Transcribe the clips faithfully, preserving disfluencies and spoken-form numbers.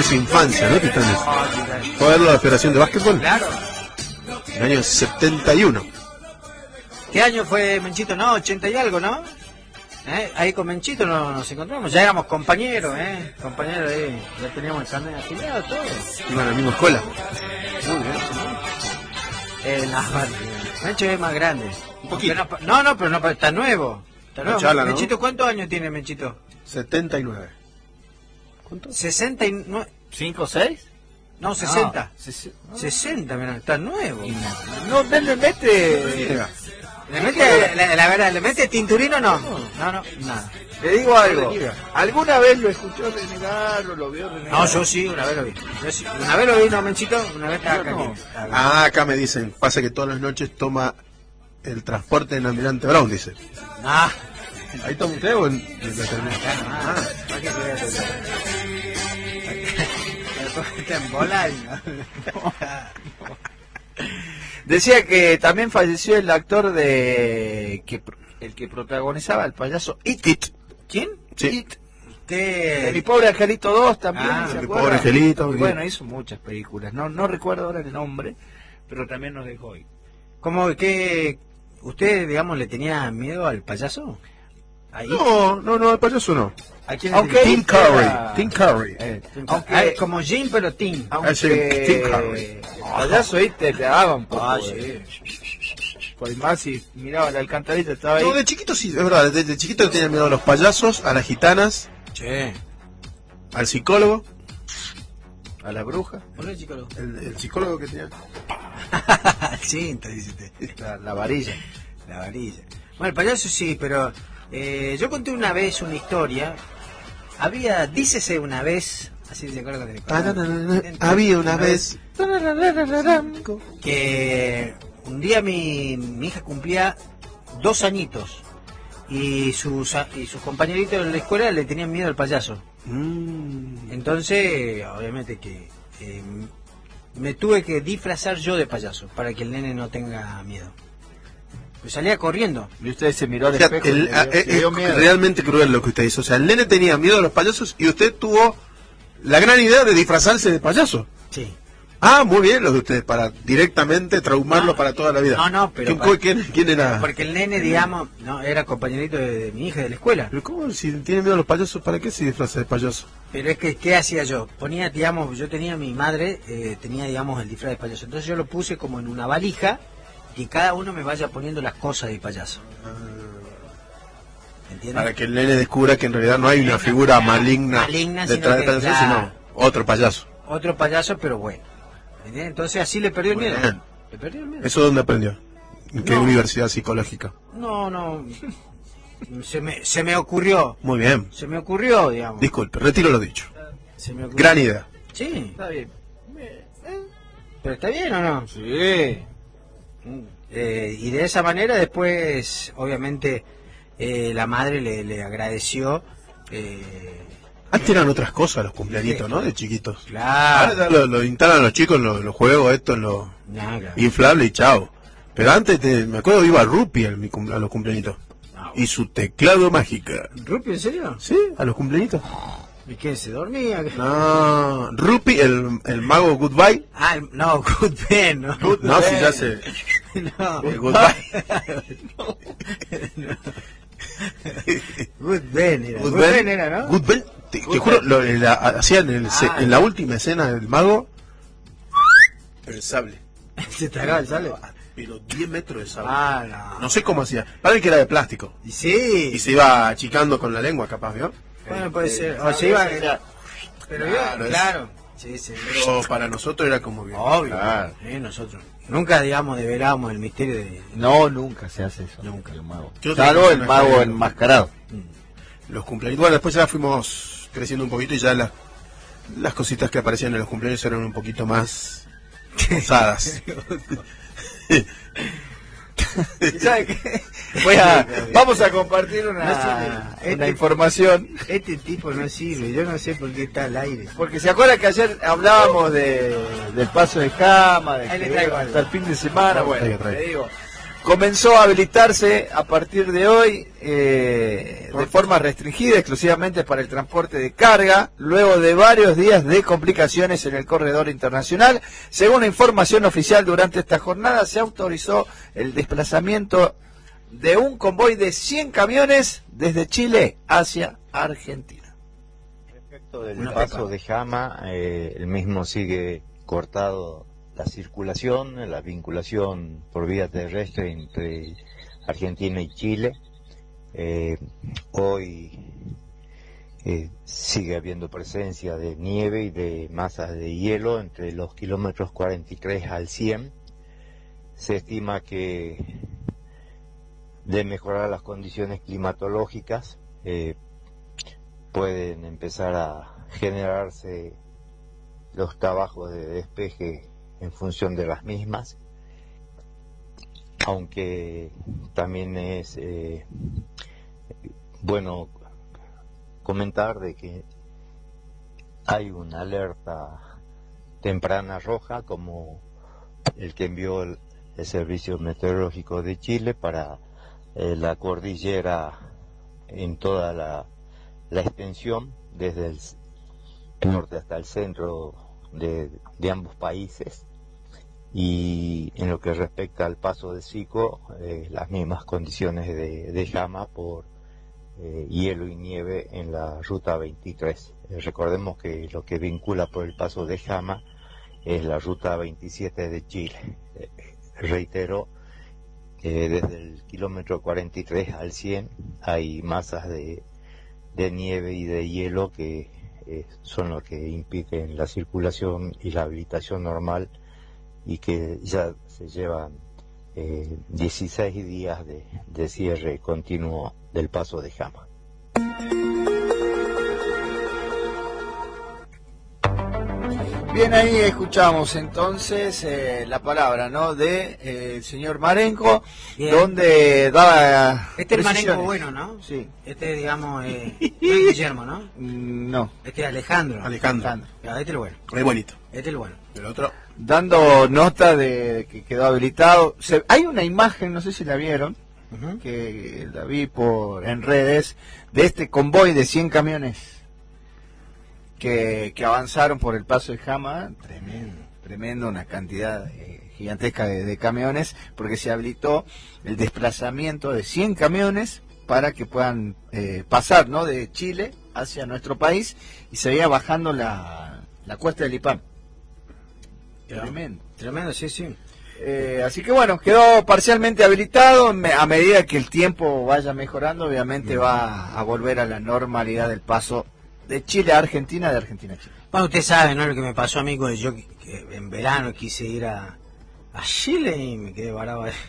que es infancia, ¿no? Titanes. ¿Fue a ver la Federación de Básquetbol? Claro. En el año setenta y uno. ¿Qué año fue Menchito? No, ochenta y algo, ¿no? ¿Eh? Ahí con Menchito nos, nos encontramos, ya éramos compañeros, ¿eh? Compañeros ahí, ya teníamos el carnet afiliado, todo. Iban a la misma escuela. Muy bien, eh, no, Mencho es más grande. Un poquito. No, no, no, pero no, está nuevo. Está nuevo. Chala, ¿no? Menchito, ¿cuántos años tiene Menchito? setenta y nueve. ¿Cuánto? sesenta y nueve. ¿Cinco o seis? No, sesenta. No. sesenta, mira, está nuevo. No, no le mete... ¿Le mete, la, la verdad, ¿le mete tinturino o no? No, no, nada. Le digo algo. ¿Alguna vez lo escuchó renegar o lo vio renegar? No, yo sí, una vez lo vi. Yo sí. Una vez lo vi, no, Menchito, una vez estaba acá. No. Ah, acá me dicen, pasa que todas las noches toma el transporte en Almirante Brown, dice. Ah. ¿Ahí toma usted o en, en la terminal? Ah, ¿para qué se ve eso? Está en bola. Decía que también falleció el actor de que el que protagonizaba el payaso It. It. ¿Quién? Sí. It. ¿Qué? De Mi Pobre Angelito dos también, Ah, ¿se Mi acuerda? Pobre Angelito. Y bueno, hizo muchas películas. No no recuerdo ahora el nombre, pero también nos dejó hoy. ¿Cómo que usted, digamos, le tenía miedo al payaso? Ahí. No, no, no, el payaso no. ¿A quién Aunque le Tim era- Curry. Tim Curry. Eh, Aunque, aunque, como Jim, pero Tim. aunque Sí, Tim Curry. el payaso ahí te, te daba un poco Ah, de- Por más si miraba la alcantarilla estaba ahí. No, de chiquito sí, es verdad, de, de chiquito le tenía miedo a los payasos, a las gitanas, Che. al psicólogo. A la bruja. Hola, chico. El, el psicólogo que tenía. Cinta, dice usted. La, la varilla. La varilla. Bueno, el payaso sí, pero eh, yo conté una vez una historia. Había, dícese una vez, así se acuerda que le contaba. Había una vez. Que un día mi, mi hija cumplía dos añitos y sus y sus compañeritos de la escuela le tenían miedo al payaso. Mm. Entonces, obviamente que eh, me tuve que disfrazar yo de payaso para que el nene no tenga miedo. Pues salía corriendo. Y usted se miró al O sea, espejo y el- le a- dio- es le dio es miedo. realmente cruel lo que usted hizo. O sea, el nene tenía miedo a los payasos y usted tuvo la gran idea de disfrazarse de payaso. Sí. Ah, muy bien lo de usted, para directamente traumarlo No, para toda la vida. no, no, pero ¿Quién, para- quién, quién era? Porque el nene, digamos, no era compañerito de, de mi hija de la escuela. Pero ¿cómo? Si tiene miedo a los payasos, ¿para qué se disfraza de payaso? Pero es que, ¿qué hacía yo? Ponía, digamos, yo tenía mi madre, eh, tenía, digamos, el disfraz de payaso. Entonces yo lo puse como en una valija y cada uno me vaya poniendo las cosas de payaso. ¿Entiendes? Para que el nene descubra que en realidad no hay una figura maligna, Maligna, detrás sino de que, payaso, claro. sino otro payaso. Otro payaso, pero bueno. ¿Entiendes? Entonces así le perdió el Muy miedo. bien. Le perdió el miedo. ¿Eso dónde aprendió? ¿En qué No. universidad psicológica? No, no. Se me, se me ocurrió. Muy bien. Se me ocurrió, digamos. Disculpe, retiro lo dicho. Se me ocurrió. Gran idea. Sí. Está bien. ¿Pero está bien o no? Sí. Eh, y de esa manera después, obviamente, eh, la madre le, le agradeció. Eh, Antes eran otras cosas los cumpleañitos, ¿no? De chiquitos. Ahora claro. ya lo, lo instalan los chicos en los, los juegos, esto, en los No, claro. inflables y chao. Pero antes, te- me acuerdo, iba Rupi a, mi cum- a los cumpleañitos. No. Y su teclado mágica. ¿Rupi, en serio? ¿Sí? ¿A los cumpleañitos? ¿Y qué? ¿Se dormía? No. Rupi, el, el mago Goodbye. Ah, el- no, Good Ben, no. No, si ya se... No. El Goodbye. Good Ben era. Good Good Ben. Ben era, ¿no? Good Ben. Te, te Good juro, Ben. lo, en la- hacían en, el se- Ah. en la última escena del mago. El sable. Se tragaba el sale. Pero diez metros de sable. Ah, no. No sé cómo hacía. Parece que era de plástico. Y sí. Y se iba achicando con la lengua, capaz, ¿vio? Bueno, puede ser. O se iba. Pero yo, Claro, es- claro. Sí, sí. Pero para nosotros era como bien. Obvio. Claro. Sí, nosotros. Nunca, digamos, develábamos el misterio de. No, nunca se hace eso. Nunca. El mago. Yo Salvo tengo el una mago historia. enmascarado. Los cumpleaños. Bueno, después ya fuimos creciendo un poquito y ya la- las cositas que aparecían en los cumpleaños eran un poquito más osadas. ¿Sabe qué? Voy a, vamos a compartir una, No sirve. una Este- información. Este tipo no sirve. Yo no sé por qué está al aire. Porque se acuerda que ayer hablábamos de, del paso de cama, de Ahí que le traigo iba algo. hasta el fin de semana. Bueno, Traiga, traiga. le digo, comenzó a habilitarse a partir de hoy eh, de forma restringida exclusivamente para el transporte de carga, luego de varios días de complicaciones en el corredor internacional. Según la información oficial, durante esta jornada se autorizó el desplazamiento de un convoy de cien camiones desde Chile hacia Argentina. Respecto del paso de Jama, eh, el mismo sigue cortado la circulación, la vinculación por vía terrestre entre Argentina y Chile. Eh, hoy eh, sigue habiendo presencia de nieve y de masas de hielo entre los kilómetros cuarenta y tres al cien. Se estima que de mejorar las condiciones climatológicas eh, pueden empezar a generarse los trabajos de despeje en función de las mismas, aunque también es eh, bueno comentar de que hay una alerta temprana roja como el que envió el, el Servicio Meteorológico de Chile para eh, la cordillera en toda la, la extensión desde el norte hasta el centro de, de ambos países. Y en lo que respecta al paso de Sico, eh, las mismas condiciones de, de llama por eh, hielo y nieve en la ruta veintitrés. Eh, recordemos que lo que vincula por el paso de Jama es la ruta veintisiete de Chile. Eh, reitero, eh, desde el kilómetro cuarenta y tres al cien hay masas de, de nieve y de hielo que eh, son lo que impiden la circulación y la habilitación normal, y que ya se llevan eh, dieciséis días de, de cierre continuo del paso de Jama. Bien, ahí escuchamos entonces eh, la palabra, ¿no?, de eh, el señor Marenco, bien, donde daba este es el Marenco bueno, ¿no? Sí. Este, digamos, eh, no es Guillermo, ¿no? No. Este es Alejandro. Alejandro. Alejandro. Ya, este es el bueno. Es bonito. Este es el bueno. El otro. Dando nota de que quedó habilitado. Se, hay una imagen, no sé si la vieron, uh-huh, que la vi por en redes, de este convoy de cien camiones que, que avanzaron por el paso de Jama. Tremendo, tremendo, una cantidad eh, gigantesca de, de camiones, porque se habilitó el desplazamiento de cien camiones para que puedan eh, pasar, ¿no?, de Chile hacia nuestro país, y se veía bajando la, la cuesta del Lipam. Tremendo. Tremendo, sí, sí. Eh, así que bueno, quedó parcialmente habilitado. Me, a medida que el tiempo vaya mejorando, obviamente mm. va a volver a la normalidad del paso de Chile a Argentina, de Argentina a Chile. Bueno, usted sabe, ¿no?, lo que me pasó a mí cuando yo que, que en verano quise ir a, a Chile y me quedé varado ahí.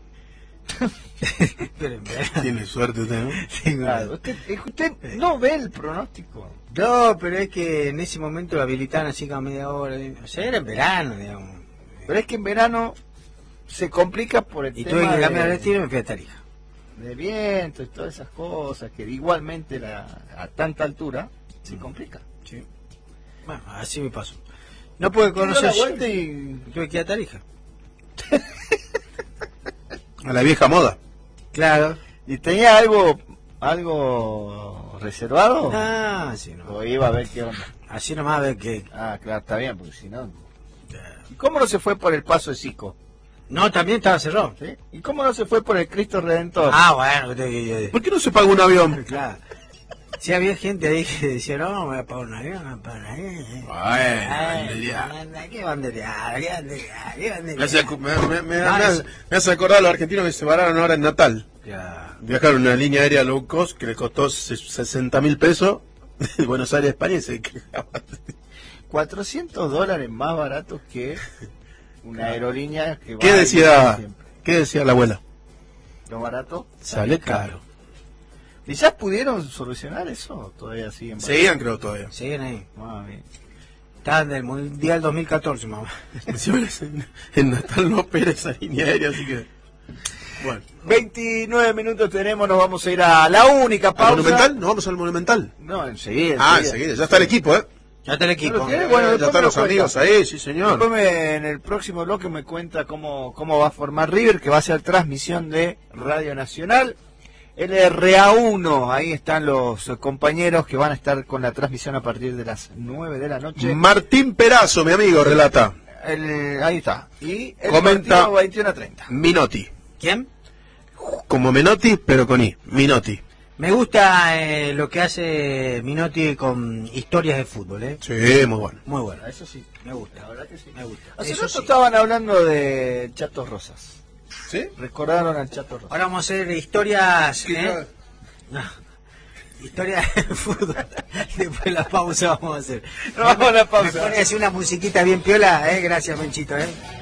Pero en verano... Tiene suerte usted, ¿no? Sí, claro, usted, usted no ve el pronóstico. No, pero es que en ese momento lo habilitaron así como media hora. O sea, era en verano, digamos. Pero es que en verano se complica por el y tema tuve que cambiar de, el estilo y me fui a Tarija. De viento y todas esas cosas, que igualmente la, a tanta altura se complica. Sí. Bueno, así me pasó. No pude conocer la vuelta y tuve que ir a Tarija. A la vieja moda. Claro. ¿Y tenía algo algo reservado? Ah, sí, no. ¿O iba a ver qué onda? Así nomás a ver qué... Ah, claro, está bien, porque si no... ¿Y cómo no se fue por el paso de Sico? No, también estaba cerrado. ¿Sí? ¿Y cómo no se fue por el Cristo Redentor? Ah, bueno. Te, te, te. ¿Por qué no se paga un avión? Claro. Sí, había gente ahí que decía, no, me voy a pagar un avión, me voy a pagar un avión. Bueno, ¿Qué banderear? ¿Qué banderear? ¿Qué banderear? Me hace, me, me, me, no, me, hace, me hace acordar a los argentinos que se vararon ahora en Natal. Ya. Viajaron en una línea aérea low cost que le costó sesenta mil pesos de Buenos Aires a España y se cuatrocientos dólares más baratos que una aerolínea que va. ¿Qué decía, ¿qué decía la abuela? Lo barato sale caro. ¿Y ya pudieron solucionar eso? ¿Todavía siguen? Seguían, creo, todavía. Siguen ahí. Ah, bien. Estaban del Mundial dos mil catorce, mamá. En Natal no opera esa línea aérea, así que... Bueno. veintinueve minutos tenemos, nos vamos a ir a la única pausa. ¿Al Monumental? ¿Nos vamos al Monumental? No, enseguida. Ah, enseguida, ya está el equipo, ¿eh? Ya está el equipo. ¿No lo tiene? Eh, Bueno, ya después están me los lo amigos cuenta. ahí, sí señor. Después me- en el próximo bloque me cuenta cómo, cómo va a formar River, que va a ser transmisión de Radio Nacional. El R A uno, ahí están los compañeros que van a estar con la transmisión a partir de las nueve de la noche. Martín Perazo, mi amigo, relata. El- ahí está. Y el Comenta- partido veintiuno a treinta. Minotti. ¿Quién? Como Menotti, pero con I. Minotti. Me gusta eh, lo que hace Minotti con historias de fútbol, ¿eh? Sí, muy bueno. Muy bueno. Eso sí. Me gusta. La verdad que sí. Me gusta. Hace Eso rato sí. estaban hablando de Chatos Rosas. ¿Sí? Recordaron al Chato Rosas. Ahora vamos a hacer historias. Sí, ¿eh? No. Historias de fútbol. Después de la pausa vamos a hacer. Nos vamos a la pausa. Me pone así una musiquita bien piola, ¿eh? Gracias, Menchito, ¿eh?